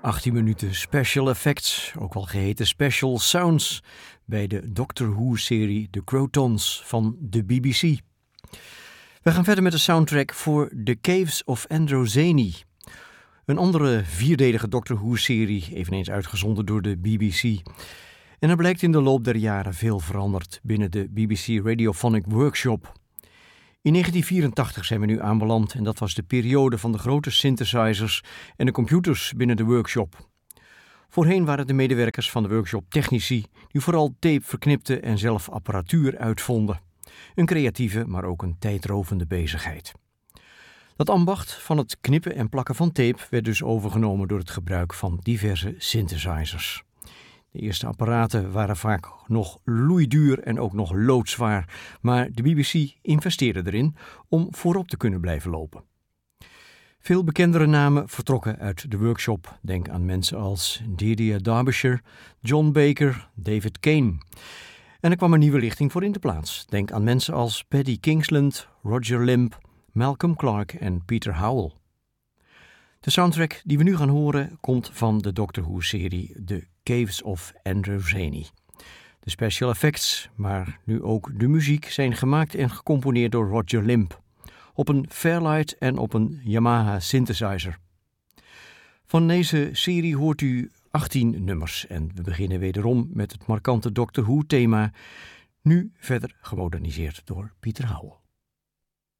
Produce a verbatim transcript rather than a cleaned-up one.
achttien minuten special effects, ook wel geheten special sounds, bij de Doctor Who-serie The Crotons van de B B C. We gaan verder met de soundtrack voor The Caves of Androzani. Een andere vierdelige Doctor Who-serie, eveneens uitgezonden door de B B C. En er blijkt in de loop der jaren veel veranderd binnen de B B C Radiophonic Workshop. In negentien vierentachtig zijn we nu aanbeland en dat was de periode van de grote synthesizers en de computers binnen de workshop. Voorheen waren de medewerkers van de workshop technici die vooral tape verknipten en zelf apparatuur uitvonden. Een creatieve, maar ook een tijdrovende bezigheid. Dat ambacht van het knippen en plakken van tape werd dus overgenomen door het gebruik van diverse synthesizers. De eerste apparaten waren vaak nog loeiduur en ook nog loodzwaar, maar de B B C investeerde erin om voorop te kunnen blijven lopen. Veel bekendere namen vertrokken uit de workshop. Denk aan mensen als Delia Derbyshire, John Baker, David Kane. En er kwam een nieuwe lichting voor in de plaats. Denk aan mensen als Paddy Kingsland, Roger Limb, Malcolm Clark en Peter Howell. De soundtrack die we nu gaan horen komt van de Doctor Who-serie The Caves of Androzani. De special effects, maar nu ook de muziek, zijn gemaakt en gecomponeerd door Roger Limb op een Fairlight en op een Yamaha synthesizer. Van deze serie hoort u achttien nummers en we beginnen wederom met het markante Doctor Who-thema, nu verder gemoderniseerd door Peter Howell.